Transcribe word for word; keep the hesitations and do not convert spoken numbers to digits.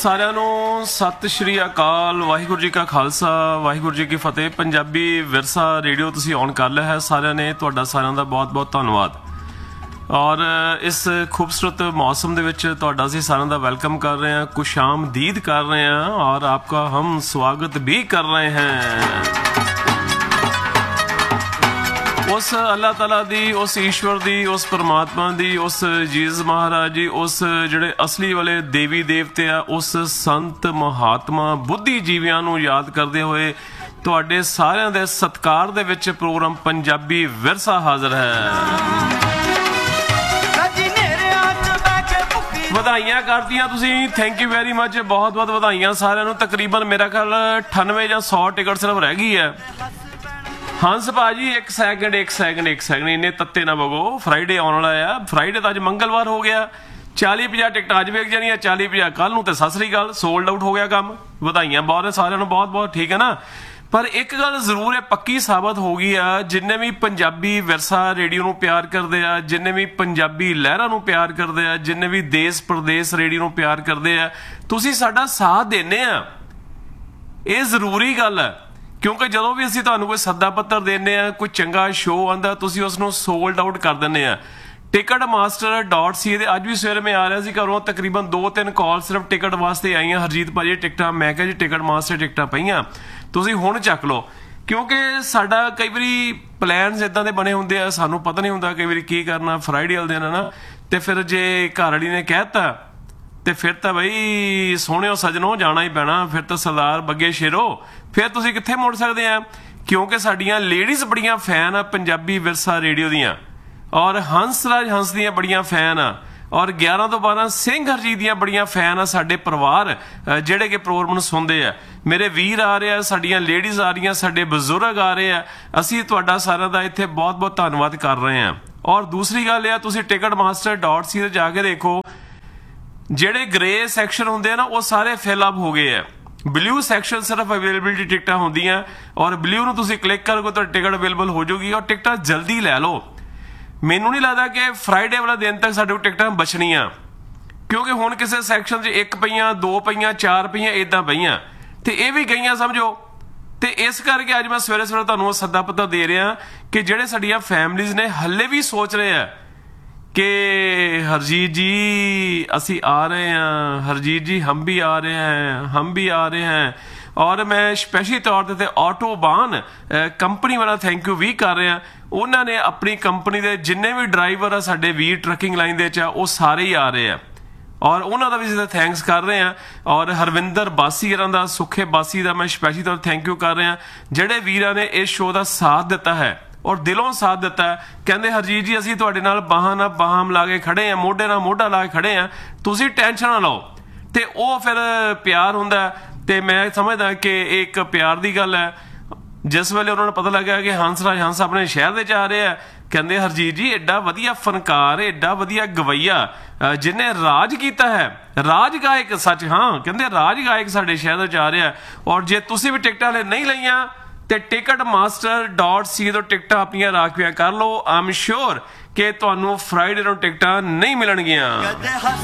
ਸਾਰਿਆਂ ਨੂੰ ਸਤਿ ਸ਼੍ਰੀ ਅਕਾਲ। ਵਾਹਿਗੁਰੂ ਜੀ ਕਾ ਖਾਲਸਾ, ਵਾਹਿਗੁਰੂ ਜੀ ਕੀ ਫਤਿਹ। ਪੰਜਾਬੀ ਵਿਰਸਾ ਰੇਡੀਓ ਤੁਸੀਂ ਔਨ ਕਰ ਲਿਆ ਹੈ ਸਾਰਿਆਂ ਨੇ, ਤੁਹਾਡਾ ਸਾਰਿਆਂ ਦਾ ਬਹੁਤ ਬਹੁਤ ਧੰਨਵਾਦ। ਔਰ ਇਸ ਖੂਬਸੂਰਤ मौसम ਦੇ ਵਿੱਚ ਤੁਹਾਡਾ ਅਸੀਂ ਸਾਰਿਆਂ ਦਾ ਵੈਲਕਮ ਕਰ ਰਹੇ ਹਾਂ, खुशामदीद कर रहे हैं और आपका हम स्वागत भी कर रहे हैं। उस अल्लाह ताला दी, उस ईश्वर दी, उस परमात्मा दी, उस जीसस महाराज जी, उस ਜਿਹੜੇ असली वाले देवी देवते आ, उस संत महात्मा बुद्धिजीवियों ਨੂੰ याद करते हुए ਤੁਹਾਡੇ ਸਾਰਿਆਂ ਦੇ ਸਤਿਕਾਰ ਦੇ ਵਿੱਚ ਪ੍ਰੋਗਰਾਮ ਪੰਜਾਬੀ ਵਿਰਸਾ ਹਾਜ਼ਰ ਹੈ। ਵਧਾਈਆਂ ਕਰਦੀਆਂ ਤੁਸੀਂ, ਥੈਂਕ ਯੂ ਵੈਰੀ ਮਚ, ਬਹੁਤ ਬਹੁਤ ਵਧਾਈਆਂ ਸਾਰਿਆਂ ਨੂੰ। ਤਕਰੀਬਨ ਮੇਰਾ ਖਿਆਲ ਅਠਾਨਵੇਂ ਜਾਂ ਸੌ ਟਿਕਟ ਸਿਰਫ ਰਹਿ ਗਈ ਹੈ। ਹੰਸ ਭਾਜੀ ਇੱਕ ਸੈਕਿੰਡ ਇੱਕ ਸੈਕਿੰਡ ਇੱਕ ਸੈਕਿੰਡ ਇੰਨੇ ਤੱਤੇ ਨਾ ਬਗੋ, ਫਰਾਈਡੇ ਆਉਣ ਵਾਲਾ ਆ। ਫਰਾਈਡੇ ਤਾਂ ਅੱਜ ਮੰਗਲਵਾਰ ਹੋ ਗਿਆ। ਚਾਲੀ ਪੰਜਾਹ ਟਿਕਟਾਂ ਅੱਜ ਵੇਖ ਜਾਣੀਆਂ, ਚਾਲੀ ਪੰਜਾਹ ਕੱਲ ਨੂੰ, ਤੇ ਸਤਿ ਸ੍ਰੀ ਅਕਾਲ, ਸੋਲਡ ਆਊਟ ਹੋ ਗਿਆ ਕੰਮ। ਵਧਾਈਆਂ ਬਹੁਤ ਨੇ ਸਾਰਿਆਂ ਨੂੰ, ਬਹੁਤ ਬਹੁਤ, ਠੀਕ ਹੈ ਨਾ। ਪਰ ਇੱਕ ਗੱਲ ਜ਼ਰੂਰ ਹੈ, ਪੱਕੀ ਸਾਬਤ ਹੋ ਗਈ ਆ, ਜਿੰਨੇ ਵੀ ਪੰਜਾਬੀ ਵਿਰਸਾ ਰੇਡੀਓ ਨੂੰ ਪਿਆਰ ਕਰਦੇ ਆ, ਜਿੰਨੇ ਵੀ ਪੰਜਾਬੀ ਲਹਿਰਾਂ ਨੂੰ ਪਿਆਰ ਕਰਦੇ ਆ, ਜਿੰਨੇ ਵੀ ਦੇਸ਼ ਪ੍ਰਦੇਸ਼ ਰੇਡੀਓ ਨੂੰ ਪਿਆਰ ਕਰਦੇ ਆ, ਤੁਸੀਂ ਸਾਡਾ ਸਾਥ ਦਿੰਦੇ ਆ। ਇਹ ਜ਼ਰੂਰੀ ਗੱਲ ਹੈ, ਕਿਉਂਕਿ ਜਦੋਂ ਵੀ ਅਸੀਂ ਤੁਹਾਨੂੰ ਕੋਈ ਸੱਦਾ ਪੱਤਰ ਦਿੰਦੇ ਆ, ਕੋਈ ਚੰਗਾ ਸ਼ੋਅ ਆਉਂਦਾ, ਤੁਸੀਂ ਉਸ ਨੂੰ ਸੋਲਡ ਆਊਟ ਕਰ ਦਿੰਦੇ ਆ। ਟਿਕਟ ਮਾਸਟਰ ਡਾਟ ਸੀ ਦੇ ਅੱਜ ਵੀ ਸਵੇਰੇ ਮੈਂ ਆ ਰਿਹਾ ਸੀ ਘਰੋਂ, ਤਕਰੀਬਨ ਦੋ ਤਿੰਨ ਕਾਲ ਸਿਰਫ ਟਿਕਟ ਵਾਸਤੇ ਆਈਆਂ। ਹਰਜੀਤ ਭਾਜੀ ਟਿਕਟਾਂ, ਮੈਂ ਕਿਹਾ ਜੀ ਟਿਕਟ ਮਾਸਟਰ ਟਿਕਟਾਂ ਪਈਆਂ, ਤੁਸੀਂ ਹੁਣ ਚੱਕ ਲਓ। ਕਿਉਂਕਿ ਸਾਡਾ ਕਈ ਵਾਰੀ ਪਲਾਨਸ ਇਦਾਂ ਦੇ ਬਣੇ ਹੁੰਦੇ ਆ, ਸਾਨੂੰ ਪਤਾ ਨਹੀਂ ਹੁੰਦਾ ਕਈ ਵਾਰੀ ਕੀ ਕਰਨਾ ਫਰਾਈਡੇ ਵਾਲੇ ਦਿਨ, ਨਾ। ਤੇ ਫਿਰ ਜੇ ਘਰ ਵਾਲੀ ਨੇ ਕਹਿਤਾ ਤੇ ਫਿਰ ਤਾਂ ਬਈ ਸੋਹਣਿਓ ਸਜਣੋ ਜਾਣਾ ਹੀ ਪੈਣਾ। ਫਿਰ ਤਾਂ ਸਰਦਾਰ ਬੱਗੇ ਸ਼ੇਰੋ, ਫਿਰ ਤੁਸੀਂ ਕਿੱਥੇ ਮੁੜ ਸਕਦੇ ਆ, ਕਿਉਂਕਿ ਸਾਡੀਆਂ ਲੇਡੀਜ਼ ਬੜੀਆਂ ਫੈਨ ਆ ਪੰਜਾਬੀ ਵਿਰਸਾ ਰੇਡੀਓ ਦੀਆਂ, ਔਰ ਹੰਸਰਾਜ ਹੰਸ ਦੀਆਂ ਬੜੀਆਂ ਫੈਨ ਆ, ਔਰ ਗਿਆਰਾਂ ਤੋਂ ਬਾਰਾਂ ਸਿੰਘ ਹਰਜੀਤ ਦੀਆਂ ਬੜੀਆਂ ਫੈਨ ਆ। ਸਾਡੇ ਪਰਿਵਾਰ ਜਿਹੜੇ ਕਿ ਪ੍ਰੋਗਰਾਮ ਨੂੰ ਸੁਣਦੇ ਆ, ਮੇਰੇ ਵੀਰ ਆ ਰਹੇ ਆ, ਸਾਡੀਆਂ ਲੇਡੀਜ਼ ਆ ਰਹੀਆਂ, ਸਾਡੇ ਬਜ਼ੁਰਗ ਆ ਰਹੇ ਆ। ਅਸੀਂ ਤੁਹਾਡਾ ਸਾਰਿਆਂ ਦਾ ਇੱਥੇ ਬਹੁਤ ਬਹੁਤ ਧੰਨਵਾਦ ਕਰ ਰਹੇ ਆ। ਔਰ ਦੂਸਰੀ ਗੱਲ ਇਹ ਆ, ਤੁਸੀਂ ਟਿਕਟ ਮਾਸਟਰ ਡਾਟ ਸੀ ਤੇ ਜਾ ਕੇ ਦੇਖੋ, ਜਿਹੜੇ ਗ੍ਰੇ ਸੈਕਸ਼ਨ ਹੁੰਦੇ ਆ ਨਾ, ਉਹ ਸਾਰੇ ਫਿਲ ਅਪ ਹੋ ਗਏ ਆ। ਬਲੂ ਸੈਕਸ਼ਨ ਸਿਰਫ ਅਵੇਲੇਬਿਲਿਟੀ ਟਿਕਟਾਂ ਹੁੰਦੀਆਂ, ਔਰ ਬਲੂ ਨੂੰ ਤੁਸੀਂ ਕਲਿੱਕ ਕਰੋਗੇ ਤਾਂ ਟਿਕਟ ਅਵੇਲੇਬਲ ਹੋ ਜਾਊਗੀ। ਔਰ ਟਿਕਟਾਂ ਜਲਦੀ ਲੈ ਲਓ। ਮੈਨੂੰ ਨਹੀਂ ਲੱਗਦਾ ਕਿ ਫਰਾਈਡੇ ਵਾਲਾ ਦਿਨ ਤੱਕ ਸਾਡੇ ਕੋਲ ਟਿਕਟਾਂ ਬਚਣੀਆਂ, ਕਿਉਂਕਿ ਹੁਣ ਕਿਸੇ ਸੈਕਸ਼ਨ 'ਚ ਇੱਕ ਪਈਆਂ, ਦੋ ਪਈਆਂ, ਚਾਰ ਪਈਆਂ, ਇੱਦਾਂ ਪਈਆਂ, ਤੇ ਇਹ ਵੀ ਗਈਆਂ ਸਮਝੋ। ਤੇ ਇਸ ਕਰਕੇ ਅੱਜ ਮੈਂ ਸਵੇਰੇ ਸਵੇਰੇ ਤੁਹਾਨੂੰ ਉਹ ਸੱਦਾ ਪੱਤਰ ਦੇ ਰਿਹਾ ਕਿ ਜਿਹੜੇ ਸਾਡੀਆਂ ਫੈਮਲੀਜ਼ ਨੇ ਹੱਲੇ ਵੀ ਸੋਚ ਰਹੇ ਆ ਕਿ ਹਰਜੀਤ ਜੀ ਅਸੀਂ ਆ ਰਹੇ हैं, हरजीत जी हम भी आ रहे हैं, हम भी आ रहे हैं। ਔਰ ਮੈਂ ਸਪੈਸ਼ਲੀ ਤੌਰ ਤੇ ਆਟੋਬਾਨ ਕੰਪਨੀ ਵਾਲਾ ਥੈਂਕ ਯੂ ਵੀ ਕਰ ਰਿਹਾ। ਉਹਨਾਂ ਨੇ ਆਪਣੀ ਕੰਪਨੀ ਦੇ ਜਿੰਨੇ ਵੀ ਡਰਾਈਵਰ ਆ ਸਾਡੇ ਵੀਰ ਟਰੱਕਿੰਗ ਲਾਈਨ ਦੇ 'ਚ ਆ, ਉਹ ਸਾਰੇ ਹੀ ਆ ਰਹੇ ਆ, ਔਰ ਉਹਨਾਂ ਦਾ ਵੀ ਅਸੀਂ ਥੈਂਕਸ ਕਰ ਰਹੇ ਹਾਂ। ਔਰ ਹਰਵਿੰਦਰ ਬਾਸੀ ਹਰਾਂ ਦਾ, ਸੁੱਖੇ ਬਾਸੀ ਦਾ ਮੈਂ ਸਪੈਸ਼ਲੀ ਤੌਰ ਥੈਂਕ ਯੂ ਕਰ ਰਿਹਾ, ਜਿਹੜੇ ਵੀਰਾਂ ਨੇ ਇਸ ਸ਼ੋਅ ਦਾ ਸਾਥ ਦਿੱਤਾ ਹੈ ਔਰ ਦਿਲੋਂ ਸਾਥ ਦਿੱਤਾ ਹੈ। ਕਹਿੰਦੇ ਹਰਜੀਤ ਜੀ ਅਸੀਂ ਤੁਹਾਡੇ ਨਾਲ ਬਾਹਾਂ ਨਾਲ ਬਾਹਾਂ ਲਾ ਕੇ ਖੜੇ ਆ, ਮੋਢੇ ਨਾਲ ਮੋਢਾ ਲਾ ਕੇ ਖੜੇ ਆ, ਤੁਸੀਂ ਟੈਨਸ਼ਨ ਨਾ ਲਓ। ਤੇ ਉਹ ਫਿਰ ਪਿਆਰ ਹੁੰਦਾ। ਤੇ ਮੈਂ ਸਮਝਦਾ ਕਿ ਇਹ ਇੱਕ ਪਿਆਰ ਦੀ ਗੱਲ ਹੈ। ਜਿਸ ਵੇਲੇ ਉਹਨਾਂ ਨੂੰ ਪਤਾ ਲੱਗਾ ਕਿ ਹੰਸਰਾਜ ਹੰਸ ਆਪਣੇ ਸ਼ਹਿਰ ਦੇ 'ਚ ਆ ਰਹੇ ਆ, ਕਹਿੰਦੇ ਹਰਜੀਤ ਜੀ ਐਡਾ ਵਧੀਆ ਫਨਕਾਰ, ਐਡਾ ਵਧੀਆ ਗਵਈਆ, ਜਿਹਨੇ ਰਾਜ ਕੀਤਾ ਹੈ, ਰਾਜ ਗਾਇਕ, ਸੱਚ ਹਾਂ, ਕਹਿੰਦੇ ਰਾਜ ਗਾਇਕ ਸਾਡੇ ਸ਼ਹਿਰ ਦੇ 'ਚ ਆ ਰਿਹਾ। ਔਰ ਜੇ ਤੁਸੀਂ ਵੀ ਟਿਕਟਾਂ ਲੈ ਨਹੀਂ ਲਈਆਂ ਤੇ ਟਿਕਟ ਮਾਸਟਰ ਡਾਟ ਸੀ ਤੋਂ ਟਿਕਟਾਂ ਆਪਣੀਆਂ ਰਾਖਵੀਆਂ ਕਰ ਲਓ। ਆਈ ਐਮ ਸ਼ੋਰ ਕਿ ਤੁਹਾਨੂੰ ਫਰਾਈਡੇ ਨੂੰ ਟਿਕਟਾਂ ਨਹੀਂ ਮਿਲਣਗੀਆਂ।